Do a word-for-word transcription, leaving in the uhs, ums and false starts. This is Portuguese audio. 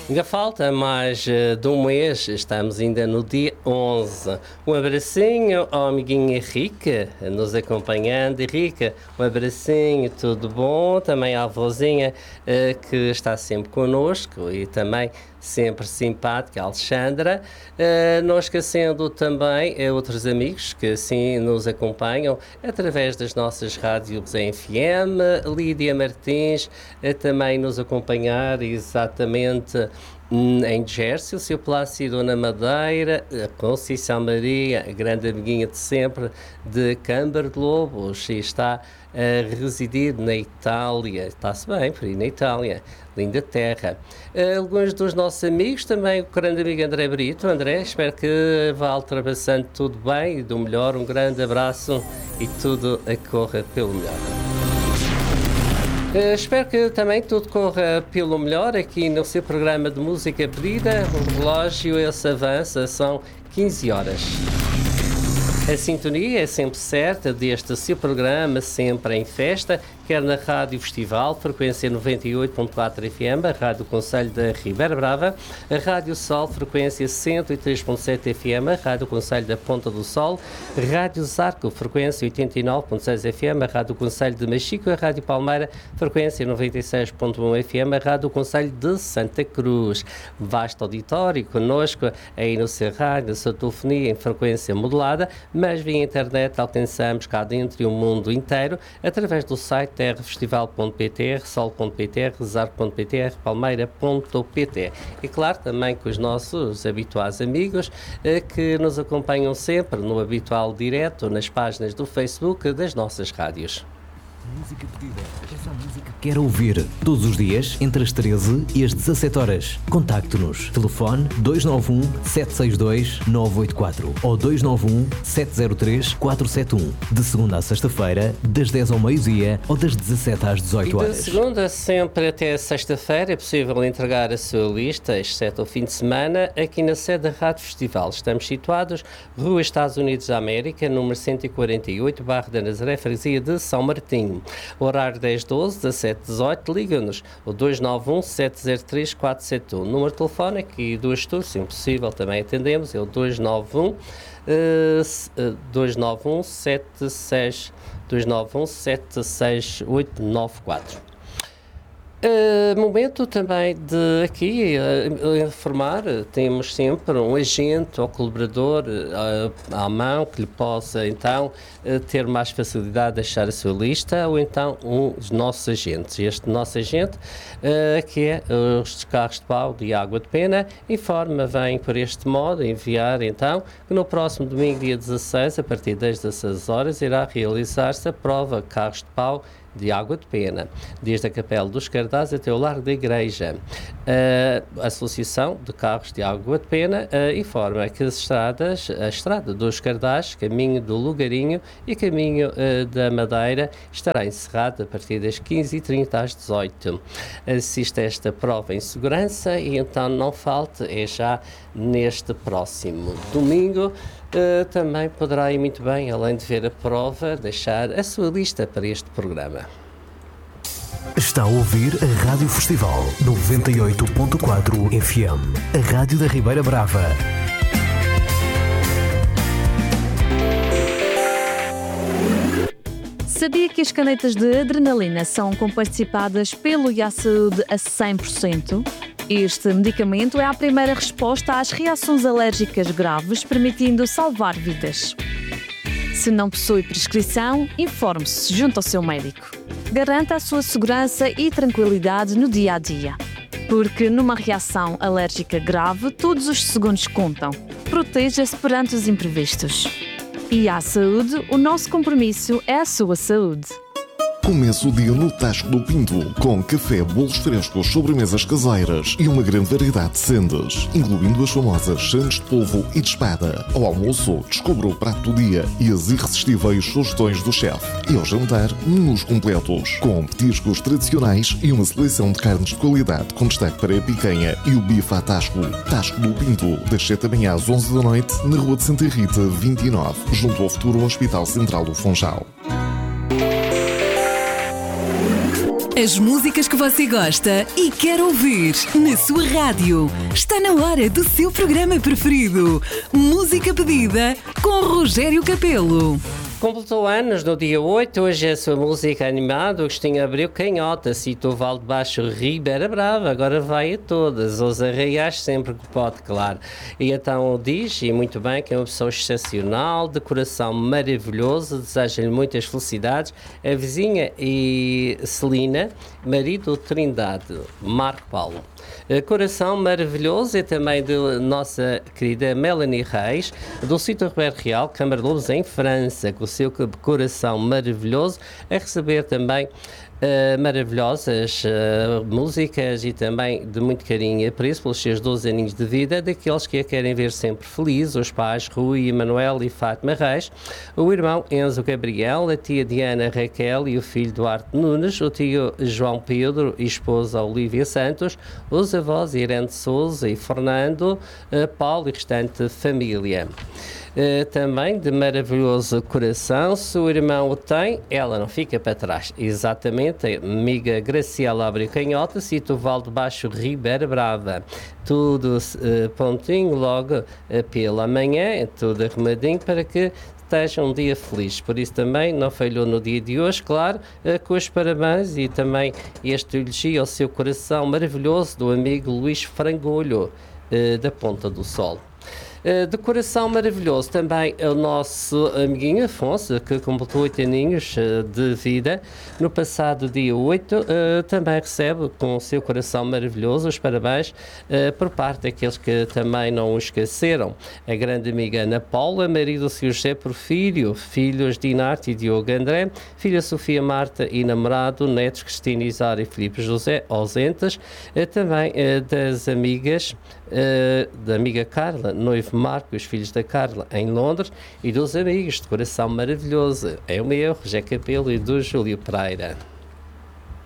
Ainda falta mais uh, de um mês, estamos ainda no dia onze. Um abracinho ao amiguinho Henrique, nos acompanhando. Henrique, um abracinho, tudo bom? Também à avózinha uh, que está sempre connosco e também sempre simpática, Alexandra. Uh, não esquecendo também uh, outros amigos que assim nos acompanham através das nossas rádios em F M. Lídia Martins uh, também nos acompanhar exatamente em Jersey, o seu Plácido na Madeira, a Conceição Maria, a grande amiguinha de sempre de Câmara de Lobos, e está a residir na Itália. Está-se bem por aí na Itália, linda terra. Alguns dos nossos amigos, também o grande amigo André Brito. André, espero que vá ultrapassando tudo bem e do melhor. Um grande abraço e tudo corra pelo melhor. Uh, espero que também tudo corra pelo melhor aqui no seu programa de música pedida. O relógio esse avança, são quinze horas. A sintonia é sempre certa deste seu programa, sempre em festa, quer na Rádio Festival, frequência noventa e oito ponto quatro F M, a Rádio Conselho da Ribeira Brava, a Rádio Sol, frequência cento e três ponto sete F M, a Rádio Conselho da Ponta do Sol, Rádio Zarco, frequência oitenta e nove ponto seis F M, a Rádio Conselho de Machico, a Rádio Palmeira, frequência noventa e seis ponto um F M, a Rádio Conselho de Santa Cruz. Vasto auditório connosco aí no seu rádio, na sua telefonia em frequência modulada, mas via internet alcançamos cá dentro e o mundo inteiro através do site r festival ponto p t, r sol ponto p t, r zarco ponto p t, r palmeira ponto p t. E claro, também com os nossos habituais amigos eh, que nos acompanham sempre no habitual direto nas páginas do Facebook das nossas rádios. Música pedida. Essa música que quer ouvir todos os dias entre as treze e as dezassete horas. Contacte-nos. Telefone dois nove um, sete seis dois, nove oito quatro ou dois nove um, sete zero três, quatro sete um. De segunda a sexta-feira, das dez ao meio-dia ou das dezassete às dezoito horas. E de segunda sempre até sexta-feira é possível entregar a sua lista, exceto ao fim de semana, aqui na sede da Rádio Festival. Estamos situados Rua Estados Unidos da América, número cento e quarenta e oito, Bairro da Nazaré, freguesia de São Martinho. Horário dez doze, dezassete dezoito, liga-nos o dois nove um, sete zero três, quatro sete um. Número de telefone aqui do estúdio, se possível também atendemos, é o dois nove um, dois nove um, sete seis, dois nove um, sete seis oito nove quatro. Uh, momento também de aqui uh, informar, temos sempre um agente ou colaborador uh, à mão que lhe possa então uh, ter mais facilidade de deixar a sua lista, ou então um dos nossos agentes. Este nosso agente, uh, que é uh, os descarros de pau de Água de Pena, informa, vem por este modo enviar então que no próximo domingo, dia dezasseis, a partir das dezasseis horas, irá realizar-se a prova Carros de Pau de Água de Pena, desde a Capela dos Cardais até o Largo da Igreja. Uh, a Associação de Carros de Água de Pena uh, informa que as estradas, a Estrada dos Cardais, caminho do Lugarinho e caminho uh, da Madeira, estará encerrada a partir das quinze e trinta às dezoito. Assista a esta prova em segurança e então não falte, é já neste próximo domingo. Uh, também poderá ir muito bem, além de ver a prova, deixar a sua lista para este programa. Está a ouvir a Rádio Festival noventa e oito ponto quatro F M, a Rádio da Ribeira Brava. Sabia que as canetas de adrenalina são comparticipadas pelo I A Saúde a cem por cento? Este medicamento é a primeira resposta às reações alérgicas graves, permitindo salvar vidas. Se não possui prescrição, informe-se junto ao seu médico. Garanta a sua segurança e tranquilidade no dia a dia. Porque numa reação alérgica grave, todos os segundos contam. Proteja-se perante os imprevistos. I A Saúde, o nosso compromisso é a sua saúde. Começa o dia no Tasco do Pinto, com café, bolos frescos, sobremesas caseiras e uma grande variedade de sendas, incluindo as famosas sandes de polvo e de espada. Ao almoço, descubra o prato do dia e as irresistíveis sugestões do chefe. E ao jantar, menus completos, com petiscos tradicionais e uma seleção de carnes de qualidade, com destaque para a picanha e o bife à Tasco. Tasco do Pinto, das sete da manhã às onze da noite, na Rua de Santa Rita, vinte e nove, junto ao futuro Hospital Central do Funchal. As músicas que você gosta e quer ouvir na sua rádio. Está na hora do seu programa preferido. Música pedida com Rogério Capelo. Completou anos no dia oito, hoje é a sua música animada, Agostinho Abreu Canhota, citou Val de Baixo, Ribeira Brava, agora vai a todas, os arraiais sempre que pode, claro. E então diz, e muito bem, que é uma pessoa excepcional, de coração maravilhoso, deseja-lhe muitas felicidades, a vizinha e Celina, marido Trindade, Marco Paulo. Coração maravilhoso é também de nossa querida Melanie Reis, do sítio Roberto Real, Câmara de Lobos, em França, com o seu coração maravilhoso, a receber também Uh, maravilhosas uh, músicas e também de muito carinho e apreço pelos seus doze aninhos de vida, daqueles que a querem ver sempre feliz, os pais Rui, Emanuel e Fátima Reis, o irmão Enzo Gabriel, a tia Diana Raquel e o filho Duarte Nunes, o tio João Pedro e esposa Olívia Santos, os avós Irene Souza e Fernando, uh, Paulo e restante família. Uh, também de maravilhoso coração, se o irmão o tem, ela não fica para trás. Exatamente, a amiga Graciela Abreu Canhota, cita o Val de Baixo, Ribeira Brava. Tudo uh, pontinho, logo uh, pela manhã, tudo arrumadinho para que esteja um dia feliz. Por isso também não falhou no dia de hoje, claro, uh, com os parabéns e também este elogio ao seu coração maravilhoso do amigo Luís Frangolho, uh, da Ponta do Sol. De coração maravilhoso também o nosso amiguinho Afonso, que completou oito aninhos de vida no passado dia oito, também recebe com o seu coração maravilhoso os parabéns por parte daqueles que também não o esqueceram. A grande amiga Ana Paula, marido Sr. José Porfírio, filhos Dinarte e Diogo André, filha Sofia Marta e namorado, netos Cristina Isara e Filipe José, ausentes, também das amigas, da amiga Carla, noivo Marco e os filhos da Carla em Londres, e dos amigos de coração maravilhoso, é o meu, Rogério Capelo, e do Júlio Pereira.